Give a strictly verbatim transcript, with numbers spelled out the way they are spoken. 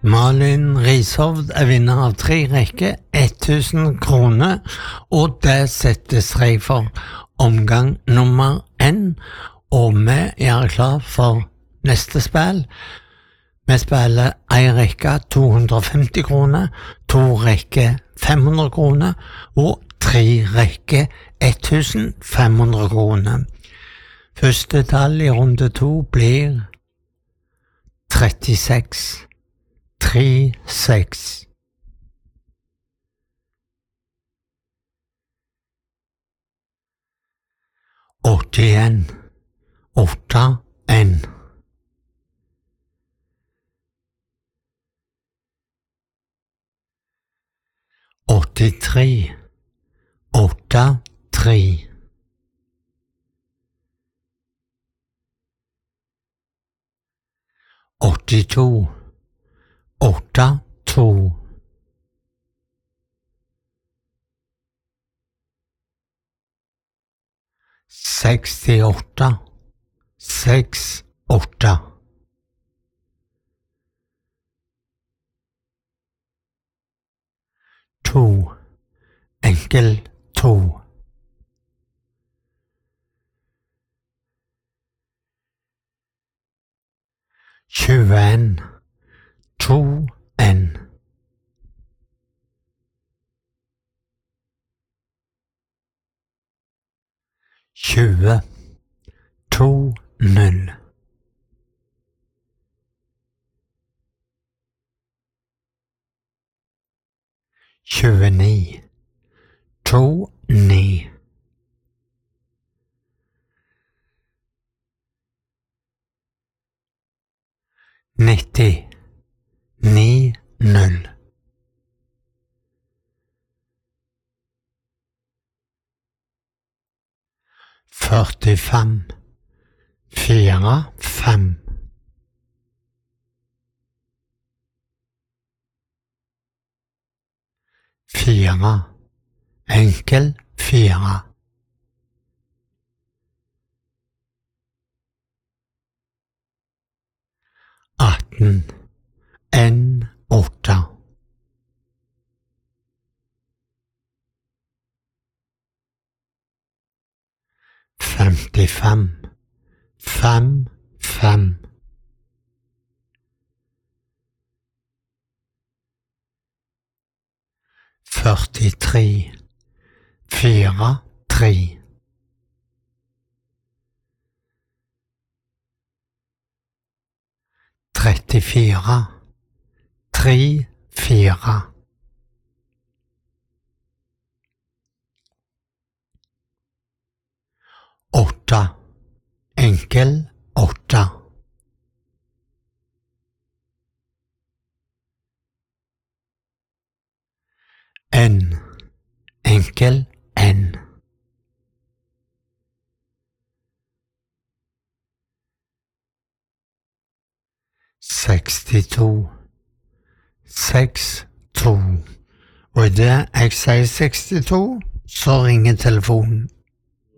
Malin Rishovd er vinner av tre rekker, tusen kroner, og det setter seg for omgang nummer én, og vi er klar for neste spill. Vi spiller en rekke to hundre og femti kroner, to rekker fem hundre kroner, og tre rekker tusen fem hundre kroner. Første tall i runde to blir trettiseks. Tre, seks. åttien, åtte, en. åttitre, åtte, tre. åttito, åtte, to. sekstiåtte, seks, åtte. To, enkel, to. tjueen, to, en. tjue, to, null. tjueni, to, ni. nitti, ni, null. førtifem, fire, fem. Fire, enkel, fire. atten, en, åtte. femtifem, fem, fem. førtitre, fire, tre. trettifire, tre, fire. åtte, enkel, åtte. En, enkel, en. sekstito, seks, to. Og idet jeg sier sekstito, så ringer telefonen.